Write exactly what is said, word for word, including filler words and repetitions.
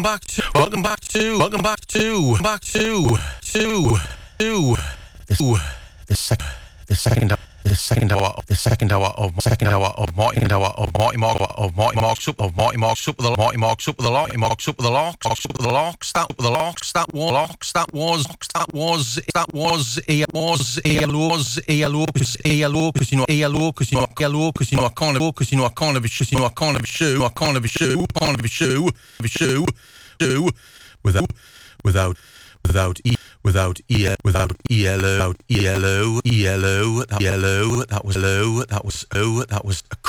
back to, welcome back to, welcome back to, back to, to, to, this, the second, the second, the second hour of the second hour of second hour of Marty hour of Marty Mark of Marty Marks up of Marty Marks up with the Marty Marks up with the Marty Marks up with the locks, up with the locks, that with the locks, that was locks, that was that was that was it was it was it was it was you know it was you know it was you know I can't because you know I can't have a shoe, you know I can't have a shoe, I can't have a shoe, can't have a shoe, a shoe, shoe without without without e without e without elo elo elo that yellow that was low that was oh that was